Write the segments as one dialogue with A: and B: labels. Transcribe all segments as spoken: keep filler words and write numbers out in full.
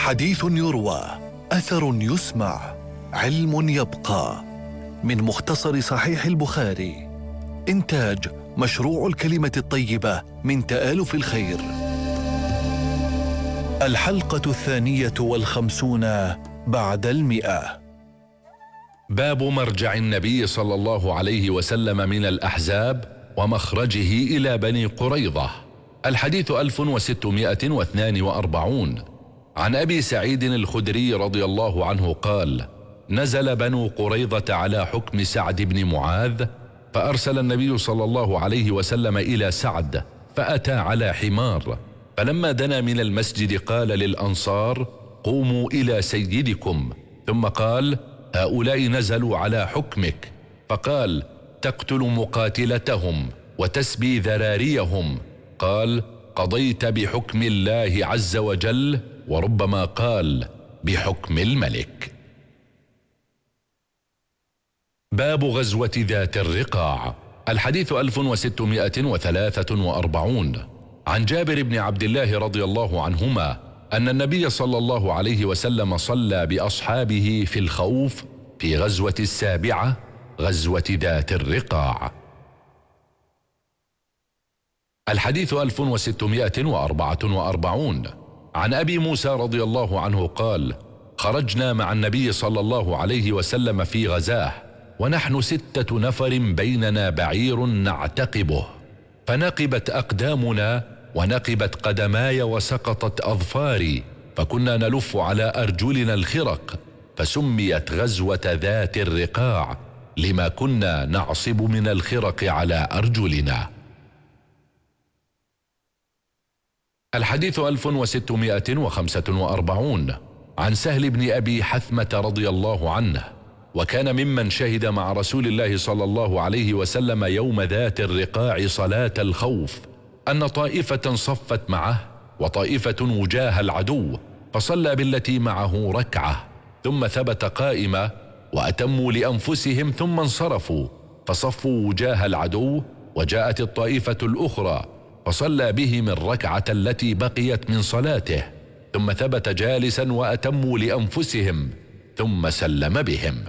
A: حديث يروى، أثر يسمع، علم يبقى. من مختصر صحيح البخاري. إنتاج مشروع الكلمة الطيبة من تآلف الخير. الحلقة الثانية والخمسون بعد المئة.
B: باب مرجع النبي صلى الله عليه وسلم من الأحزاب ومخرجه إلى بني قريظة. الحديث ألف وستمائة واثنان وأربعون. عن أبي سعيد الخدري رضي الله عنه قال: نزل بنو قريظة على حكم سعد بن معاذ، فأرسل النبي صلى الله عليه وسلم إلى سعد، فأتى على حمار، فلما دنا من المسجد قال للأنصار: قوموا إلى سيدكم، ثم قال: هؤلاء نزلوا على حكمك، فقال: تقتل مقاتلتهم وتسبي ذراريهم. قال: قضيت بحكم الله عز وجل، وربما قال: بحكم الملك. باب غزوة ذات الرقاع. الحديث ألف وستمائة وثلاثة وأربعون. عن جابر بن عبد الله رضي الله عنهما أن النبي صلى الله عليه وسلم صلى بأصحابه في الخوف في غزوة السابعة، غزوة ذات الرقاع. الحديث ألف وستمائة وأربعة وأربعون. عن أبي موسى رضي الله عنه قال: خرجنا مع النبي صلى الله عليه وسلم في غزاه، ونحن ستة نفر بيننا بعير نعتقبه، فنقبت أقدامنا ونقبت قدماي وسقطت أظفاري، فكنا نلف على أرجلنا الخرق، فسميت غزوة ذات الرقاع لما كنا نعصب من الخرق على أرجلنا. الحديث ألف وستمائة وخمسة وأربعون. عن سهل بن أبي حثمة رضي الله عنه، وكان ممن شهد مع رسول الله صلى الله عليه وسلم يوم ذات الرقاع صلاة الخوف، أن طائفة صفت معه وطائفة وجاه العدو، فصلى بالتي معه ركعة، ثم ثبت قائمة، وأتموا لأنفسهم ثم انصرفوا، فصفوا وجاه العدو، وجاءت الطائفة الأخرى فصلى بهم الركعة التي بقيت من صلاته، ثم ثبت جالسا وأتموا لأنفسهم ثم سلم بهم.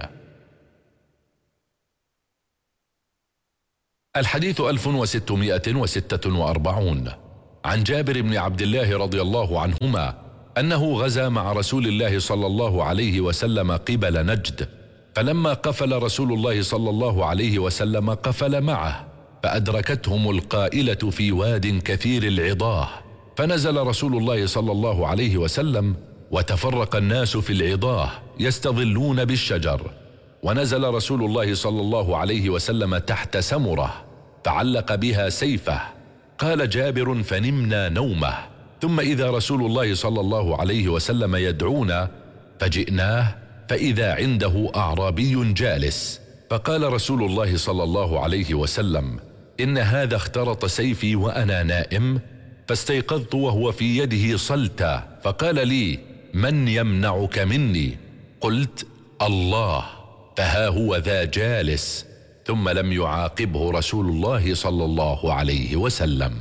B: الحديث ألف وستمائة وستة وأربعون. عن جابر بن عبد الله رضي الله عنهما أنه غزا مع رسول الله صلى الله عليه وسلم قبل نجد، فلما قفل رسول الله صلى الله عليه وسلم قفل معه، فأدركتهم القائلة في واد كثير العضاه، فنزل رسول الله صلى الله عليه وسلم، وتفرق الناس في العضاه يستظلون بالشجر، ونزل رسول الله صلى الله عليه وسلم تحت سمرة، فعلق بها سيفه. قال جابر: فنمنا نومه، ثم إذا رسول الله صلى الله عليه وسلم يدعونا، فجئناه فإذا عنده أعرابي جالس، فقال رسول الله صلى الله عليه وسلم: إن هذا اخترط سيفي وأنا نائم، فاستيقظت وهو في يده صلتا، فقال لي: من يمنعك مني؟ قلت: الله، فها هو ذا جالس، ثم لم يعاقبه رسول الله صلى الله عليه وسلم.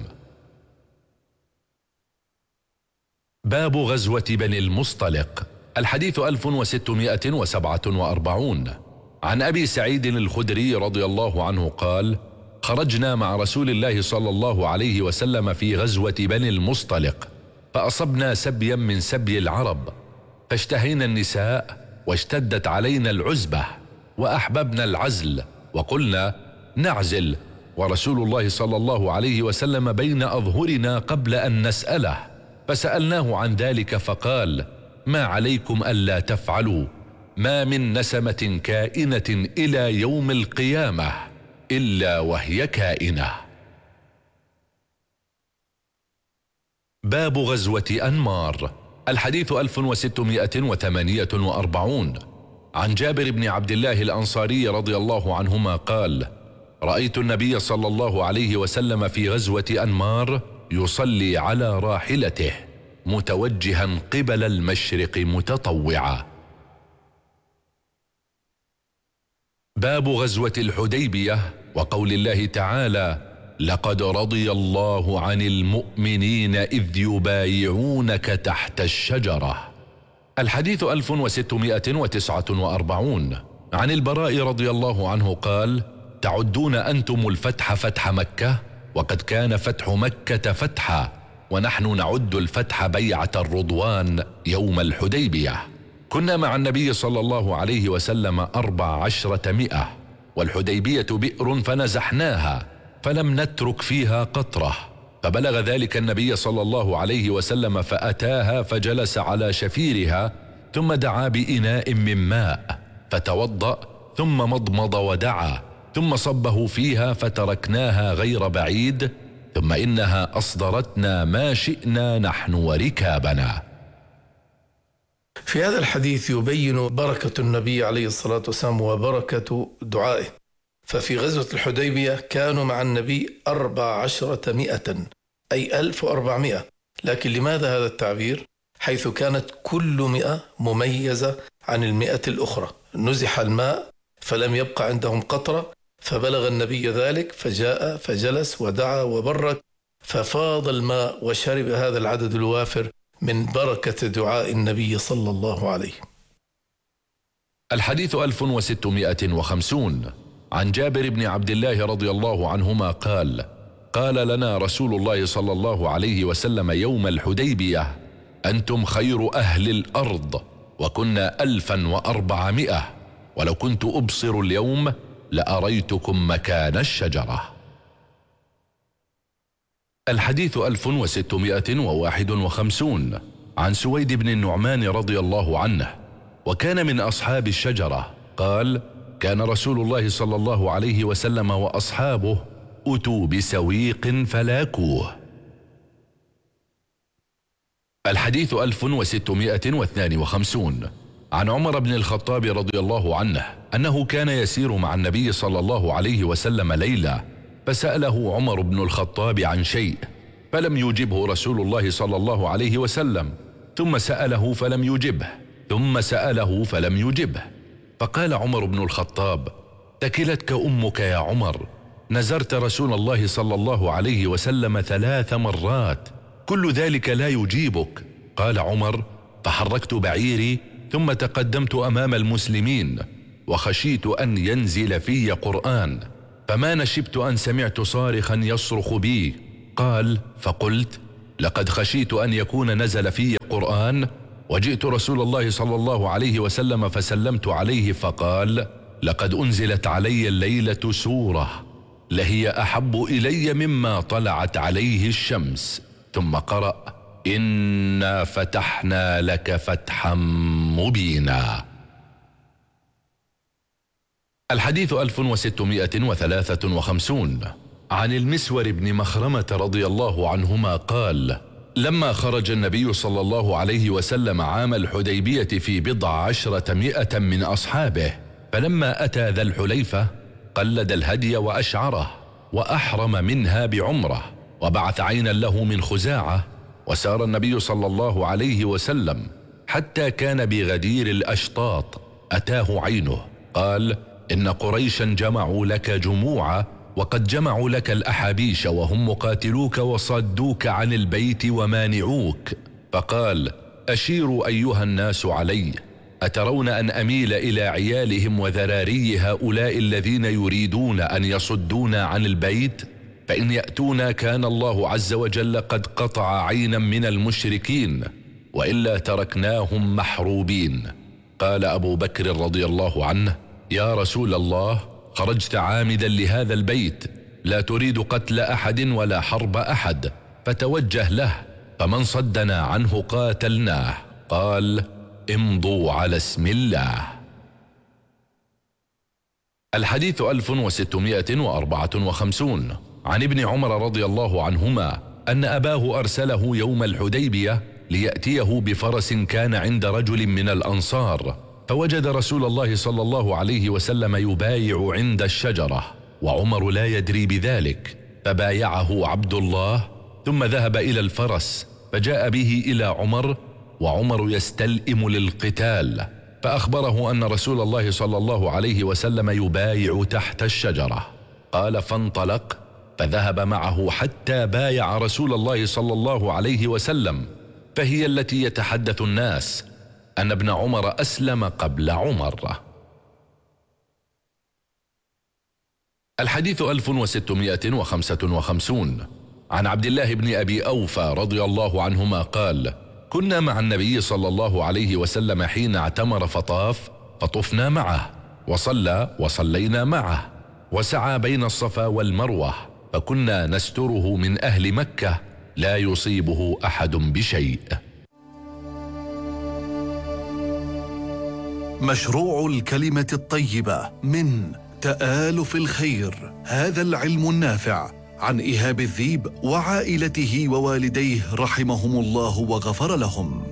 B: باب غزوة بني المصطلق. الحديث ألف وستمائة وسبعة وأربعون. عن أبي سعيد الخدري رضي الله عنه قال: خرجنا مع رسول الله صلى الله عليه وسلم في غزوة بني المصطلق، فأصبنا سبيا من سبي العرب، فاشتهينا النساء، واشتدت علينا العزبة، وأحببنا العزل، وقلنا: نعزل، ورسول الله صلى الله عليه وسلم بين أظهرنا قبل أن نسأله، فسألناه عن ذلك فقال: ما عليكم ألا تفعلوا، ما من نسمة كائنة إلى يوم القيامة إلا وهي كائنة. باب غزوة أنمار. الحديث ألف وستمائة وثمانية وأربعون. عن جابر بن عبد الله الأنصاري رضي الله عنهما قال: رأيت النبي صلى الله عليه وسلم في غزوة أنمار يصلي على راحلته متوجها قبل المشرق متطوعا. باب غزوة الحديبية وقول الله تعالى: لقد رضي الله عن المؤمنين إذ يبايعونك تحت الشجرة. الحديث ألف وستمائة وتسعة وأربعون. عن البراء رضي الله عنه قال: تعدون أنتم الفتح فتح مكة، وقد كان فتح مكة فتحا، ونحن نعد الفتح بيعة الرضوان يوم الحديبية. كنا مع النبي صلى الله عليه وسلم أربع عشرة مئة، والحديبية بئر فنزحناها فلم نترك فيها قطرة، فبلغ ذلك النبي صلى الله عليه وسلم فأتاها فجلس على شفيرها، ثم دعا بإناء من ماء فتوضأ، ثم مضمض ودعا، ثم صبه فيها فتركناها غير بعيد، ثم إنها أصدرتنا ما شئنا نحن وركابنا.
C: في هذا الحديث يبين بركة النبي عليه الصلاة والسلام وبركة دعائه. ففي غزوة الحديبية كانوا مع النبي أربع عشرة مئة، أي ألف وأربعمائة. لكن لماذا هذا التعبير؟ حيث كانت كل مئة مميزة عن المئة الأخرى. نزح الماء فلم يبقى عندهم قطرة، فبلغ النبي ذلك فجاء فجلس ودعا وبرك، ففاض الماء وشرب هذا العدد الوافر من بركة دعاء النبي صلى الله عليه.
B: الحديث ألف وستمائة وخمسون. عن جابر بن عبد الله رضي الله عنهما قال: قال لنا رسول الله صلى الله عليه وسلم يوم الحديبية: أنتم خير أهل الأرض، وكنا ألفا وأربعمائة، ولو كنت أبصر اليوم لأريتكم مكان الشجرة. الحديث ألف وستمائة وواحد وخمسون. عن سويد بن النعمان رضي الله عنه، وكان من أصحاب الشجرة، قال: كان رسول الله صلى الله عليه وسلم وأصحابه أتوا بسويق فلاكوه. الحديث ألف وستمائة واثنان وخمسون. عن عمر بن الخطاب رضي الله عنه أنه كان يسير مع النبي صلى الله عليه وسلم ليلة، فسأله عمر بن الخطاب عن شيء فلم يجبه رسول الله صلى الله عليه وسلم، ثم سأله فلم يجبه، ثم سأله فلم يجبه، فقال عمر بن الخطاب: تكلتك أمك يا عمر، نزرت رسول الله صلى الله عليه وسلم ثلاث مرات، كل ذلك لا يجيبك. قال عمر: فحركت بعيري ثم تقدمت أمام المسلمين، وخشيت أن ينزل في قرآن، فما نشبت أن سمعت صارخا يصرخ بي. قال: فقلت: لقد خشيت أن يكون نزل في قرآن، وجئت رسول الله صلى الله عليه وسلم فسلمت عليه، فقال: لقد أنزلت علي الليلة سورة لهي أحب إلي مما طلعت عليه الشمس، ثم قرأ: إنا فتحنا لك فتحا مبينا. الحديث ألف وستمائة وثلاثة وخمسون. عن المسور بن مخرمة رضي الله عنهما قال: لما خرج النبي صلى الله عليه وسلم عام الحديبية في بضع عشرة مئة من أصحابه، فلما أتى ذا الحليفة قلد الهدي وأشعره، وأحرم منها بعمره، وبعث عينا له من خزاعة، وسار النبي صلى الله عليه وسلم حتى كان بغدير الأشطاط، أتاه عينه قال: إن قريشا جمعوا لك جموعا، وقد جمعوا لك الأحابيش، وهم مقاتلوك وصدوك عن البيت ومانعوك. فقال: أشيروا أيها الناس علي، أترون أن أميل إلى عيالهم وذراري هؤلاء الذين يريدون أن يصدونا عن البيت؟ فإن يأتونا كان الله عز وجل قد قطع عينا من المشركين، وإلا تركناهم محروبين. قال أبو بكر رضي الله عنه: يا رسول الله، خرجت عامدا لهذا البيت، لا تريد قتل أحد ولا حرب أحد، فتوجه له، فمن صدنا عنه قاتلناه. قال: امضوا على اسم الله. الحديث ألف وستمائة وأربعة وخمسون. عن ابن عمر رضي الله عنهما أن أباه أرسله يوم الحديبية ليأتيه بفرس كان عند رجل من الأنصار، فوجد رسول الله صلى الله عليه وسلم يبايع عند الشجرة، وعمر لا يدري بذلك، فبايعه عبد الله، ثم ذهب إلى الفرس فجاء به إلى عمر، وعمر يستلئم للقتال، فأخبره أن رسول الله صلى الله عليه وسلم يبايع تحت الشجرة. قال: فانطلق فذهب معه حتى بايع رسول الله صلى الله عليه وسلم، فهي التي يتحدث الناس. أن ابن عمر أسلم قبل عمر. الحديث ألف وستمائة وخمسة وخمسون. عن عبد الله بن أبي أوفى رضي الله عنهما قال: كنا مع النبي صلى الله عليه وسلم حين اعتمر فطاف، فطفنا معه، وصلى وصلينا معه، وسعى بين الصفا والمروة، فكنا نستره من أهل مكة لا يصيبه أحد بشيء.
A: مشروع الكلمة الطيبة من تآلف الخير، هذا العلم النافع، عن إيهاب الذيب وعائلته ووالديه رحمهم الله وغفر لهم.